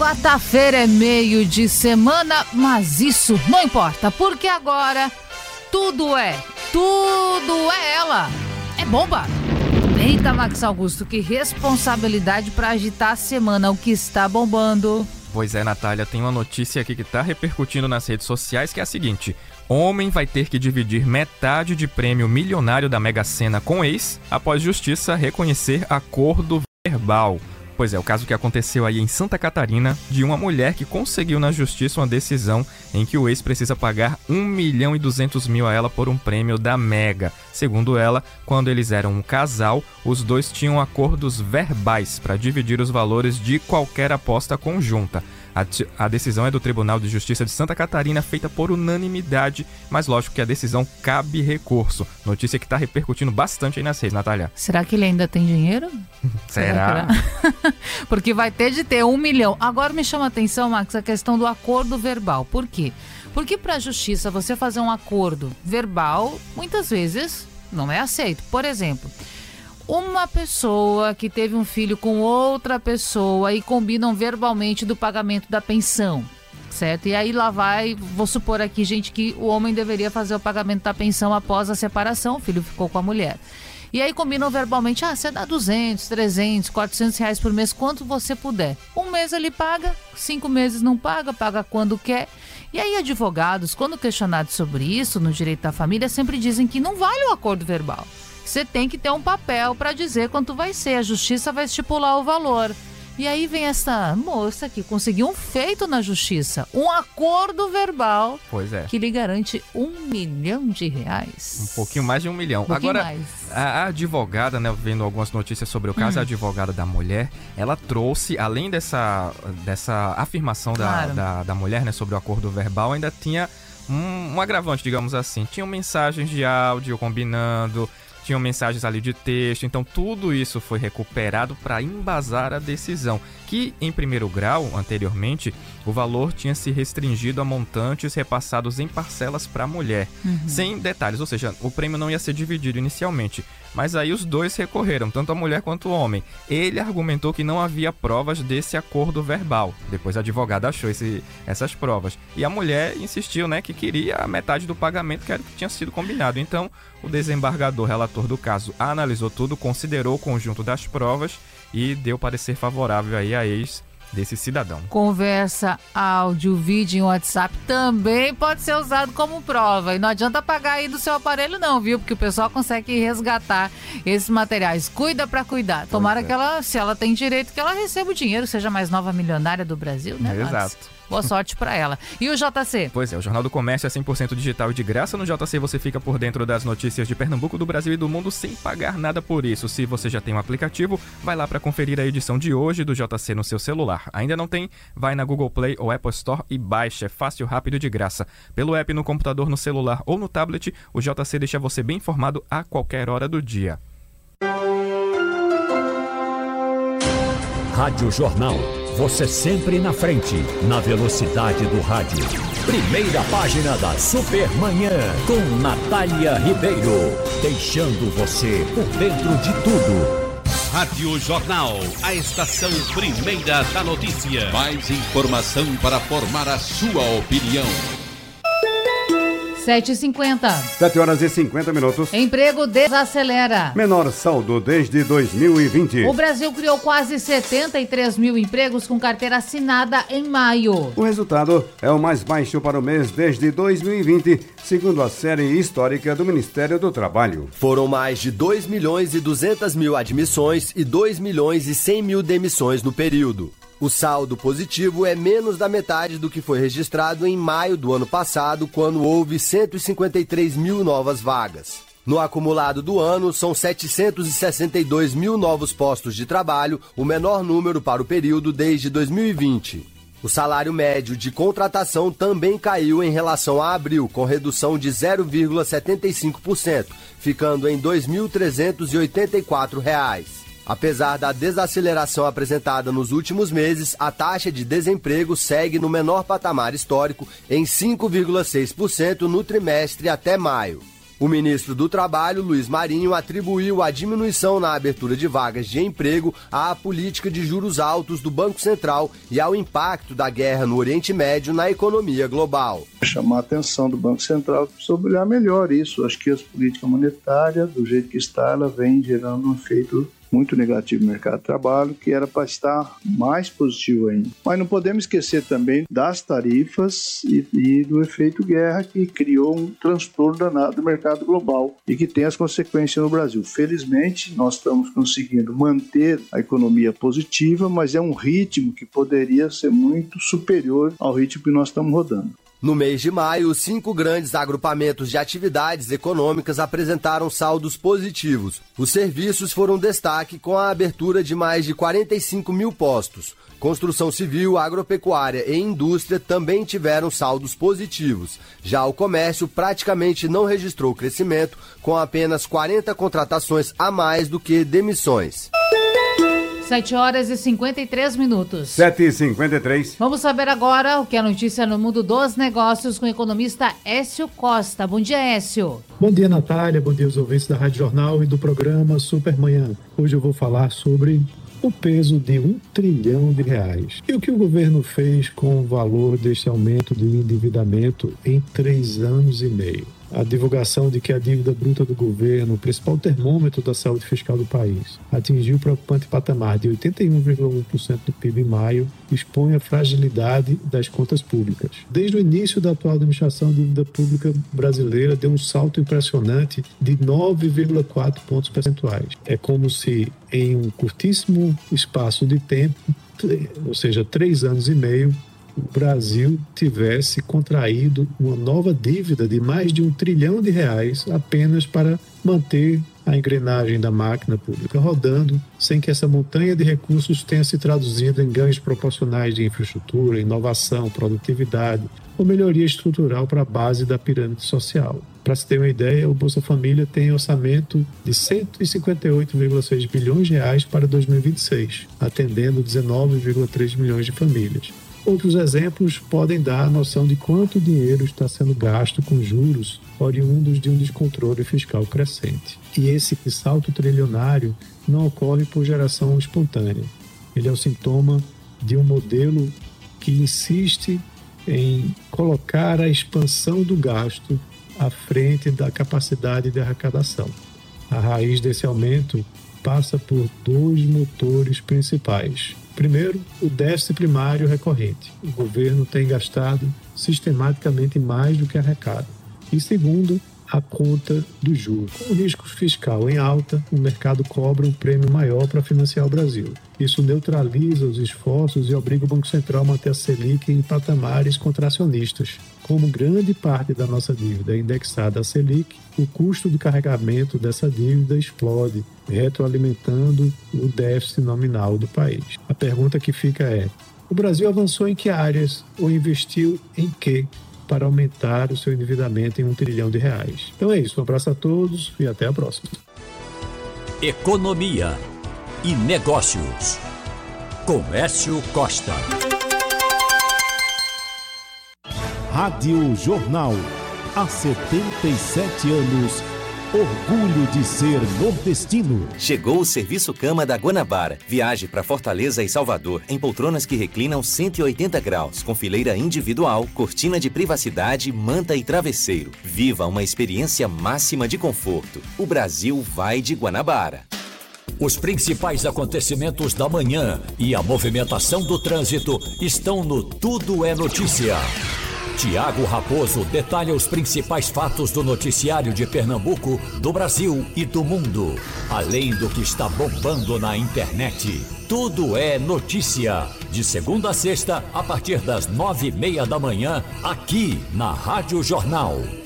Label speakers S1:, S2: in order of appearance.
S1: quarta-feira é meio de semana, mas isso não importa, porque agora tudo é ela. É bomba. Eita, Max Augusto, que responsabilidade para agitar a semana, o que está bombando.
S2: Pois é, Natália, tem uma notícia aqui que está repercutindo nas redes sociais, que é a seguinte: homem vai ter que dividir metade de prêmio milionário da Mega Sena com ex após justiça reconhecer acordo verbal. Pois é, o caso que aconteceu aí em Santa Catarina, de uma mulher que conseguiu na justiça uma decisão em que o ex precisa pagar 1.200.000 a ela por um prêmio da Mega. Segundo ela, quando eles eram um casal, os dois tinham acordos verbais para dividir os valores de qualquer aposta conjunta. A decisão é do Tribunal de Justiça de Santa Catarina, feita por unanimidade, mas lógico que a decisão cabe recurso. Notícia que está repercutindo bastante aí nas redes, Natália.
S1: Será que ele ainda tem dinheiro?
S2: Será?
S1: Porque vai ter de ter 1 milhão. Agora me chama a atenção, Max, a questão do acordo verbal. Por quê? Porque para a justiça você fazer um acordo verbal, muitas vezes não é aceito. Por exemplo, uma pessoa que teve um filho com outra pessoa e combinam verbalmente do pagamento da pensão, certo? E aí lá vai, vou supor aqui, gente, que o homem deveria fazer o pagamento da pensão após a separação, o filho ficou com a mulher. E aí combinam verbalmente, você dá 200, 300, 400 reais por mês, quanto você puder. Um mês ele paga, 5 meses não paga, paga quando quer. E aí advogados, quando questionados sobre isso no direito da família, sempre dizem que não vale o acordo verbal. Você tem que ter um papel para dizer quanto vai ser. A justiça vai estipular o valor. E aí vem essa moça que conseguiu um feito na justiça. Um acordo verbal.
S2: Pois é.
S1: Que lhe garante R$1 milhão.
S2: Um pouquinho mais de 1 milhão.
S1: Agora,
S2: mais. A advogada, né, vendo algumas notícias sobre o caso, a advogada da mulher, ela trouxe, além dessa afirmação da mulher, né, sobre o acordo verbal, ainda tinha um agravante, digamos assim. Tinham mensagens de áudio combinando, tinham mensagens ali de texto, então tudo isso foi recuperado para embasar a decisão, que em primeiro grau, anteriormente, o valor tinha se restringido a montantes repassados em parcelas para a mulher, sem detalhes, ou seja, o prêmio não ia ser dividido inicialmente, mas aí os dois recorreram, tanto a mulher quanto o homem. Ele argumentou que não havia provas desse acordo verbal, depois a advogada achou essas provas, e a mulher insistiu, né, que queria a metade do pagamento, que era o que tinha sido combinado. Então o desembargador relator do caso analisou tudo, considerou o conjunto das provas e deu parecer favorável aí a ex desse cidadão.
S1: Conversa, áudio, vídeo em WhatsApp também pode ser usado como prova. E não adianta apagar aí do seu aparelho não, viu? Porque o pessoal consegue resgatar esses materiais. Cuida pra cuidar. Tomara que ela, se ela tem direito, que ela receba o dinheiro, seja a mais nova milionária do Brasil, né?
S2: Exato.
S1: Boa sorte pra ela. E o JC?
S2: Pois é, o Jornal do Comércio é 100% digital e de graça. No JC você fica por dentro das notícias de Pernambuco, do Brasil e do mundo sem pagar nada por isso. Se você já tem um aplicativo, vai lá para conferir a edição de hoje do JC no seu celular. Ainda não tem? Vai na Google Play ou Apple Store e baixa. É fácil, rápido e de graça. Pelo app, no computador, no celular ou no tablet, o JC deixa você bem informado a qualquer hora do dia.
S3: Rádio Jornal. Você sempre na frente, na velocidade do rádio. Primeira página da Supermanhã, com Natália Ribeiro. Deixando você por dentro de tudo.
S4: Rádio Jornal, a estação primeira da notícia. Mais informação para formar a sua opinião.
S1: 7h50.
S5: 7h50.
S1: Emprego desacelera.
S5: Menor saldo desde 2020.
S1: O Brasil criou quase 73 mil empregos com carteira assinada em maio.
S5: O resultado é o mais baixo para o mês desde 2020, segundo a série histórica do Ministério do Trabalho.
S6: Foram mais de 2.200.000 admissões e 2.100.000 demissões no período. O saldo positivo é menos da metade do que foi registrado em maio do ano passado, quando houve 153 mil novas vagas. No acumulado do ano, são 762 mil novos postos de trabalho, o menor número para o período desde 2020. O salário médio de contratação também caiu em relação a abril, com redução de 0,75%, ficando em R$ 2.384. Apesar da desaceleração apresentada nos últimos meses, a taxa de desemprego segue no menor patamar histórico, em 5,6% no trimestre até maio. O ministro do Trabalho, Luiz Marinho, atribuiu a diminuição na abertura de vagas de emprego à política de juros altos do Banco Central e ao impacto da guerra no Oriente Médio na economia global.
S7: Chamar a atenção do Banco Central sobre olhar melhor isso. Acho que a política monetária, do jeito que está, ela vem gerando um efeito muito negativo no mercado de trabalho, que era para estar mais positivo ainda. Mas não podemos esquecer também das tarifas e do efeito guerra, que criou um transtorno danado do mercado global e que tem as consequências no Brasil. Felizmente, nós estamos conseguindo manter a economia positiva, mas é um ritmo que poderia ser muito superior ao ritmo que nós estamos rodando.
S6: No mês de maio, 5 grandes agrupamentos de atividades econômicas apresentaram saldos positivos. Os serviços foram destaque com a abertura de mais de 45 mil postos. Construção civil, agropecuária e indústria também tiveram saldos positivos. Já o comércio praticamente não registrou crescimento, com apenas 40 contratações a mais do que demissões.
S1: 7h53.
S5: 7h53.
S1: Vamos saber agora o que é notícia no mundo dos negócios com o economista Écio Costa. Bom dia, Écio.
S8: Bom dia, Natália. Bom dia aos ouvintes da Rádio Jornal e do programa Supermanhã. Hoje eu vou falar sobre o peso de R$1 trilhão e o que o governo fez com o valor deste aumento de endividamento em 3 anos e meio. A divulgação de que a dívida bruta do governo, o principal termômetro da saúde fiscal do país, atingiu o preocupante patamar de 81,1% do PIB em maio, expõe a fragilidade das contas públicas. Desde o início da atual administração, a dívida pública brasileira deu um salto impressionante de 9,4 pontos percentuais. É como se, em um curtíssimo espaço de tempo, ou seja, 3 anos e meio, o Brasil tivesse contraído uma nova dívida de mais de R$1 trilhão apenas para manter a engrenagem da máquina pública rodando, sem que essa montanha de recursos tenha se traduzido em ganhos proporcionais de infraestrutura, inovação, produtividade ou melhoria estrutural para a base da pirâmide social. Para se ter uma ideia, o Bolsa Família tem orçamento de R$ 158,6 bilhões para 2026, atendendo 19,3 milhões de famílias. Outros exemplos podem dar a noção de quanto dinheiro está sendo gasto com juros oriundos de um descontrole fiscal crescente. E esse salto trilionário não ocorre por geração espontânea. Ele é o sintoma de um modelo que insiste em colocar a expansão do gasto à frente da capacidade de arrecadação. A raiz desse aumento passa por 2 motores principais. Primeiro, o déficit primário recorrente. O governo tem gastado sistematicamente mais do que arrecada. E segundo, a conta do juros. Com o risco fiscal em alta, o mercado cobra um prêmio maior para financiar o Brasil. Isso neutraliza os esforços e obriga o Banco Central a manter a Selic em patamares contracionistas. Como grande parte da nossa dívida é indexada à Selic, o custo do carregamento dessa dívida explode, retroalimentando o déficit nominal do país. A pergunta que fica é: o Brasil avançou em que áreas ou investiu em que para aumentar o seu endividamento em R$1 trilhão? Então é isso, um abraço a todos e até a próxima.
S3: Economia e Negócios, com Écio Costa. Rádio Jornal, há 77 anos, orgulho de ser nordestino.
S9: Chegou o Serviço Cama da Guanabara. Viaje para Fortaleza e Salvador em poltronas que reclinam 180 graus, com fileira individual, cortina de privacidade, manta e travesseiro. Viva uma experiência máxima de conforto. O Brasil vai de Guanabara.
S3: Os principais acontecimentos da manhã e a movimentação do trânsito estão no Tudo é Notícia. Tiago Raposo detalha os principais fatos do noticiário de Pernambuco, do Brasil e do mundo, além do que está bombando na internet. Tudo é Notícia, de segunda a sexta, a partir das 9h30 da manhã, aqui na Rádio Jornal.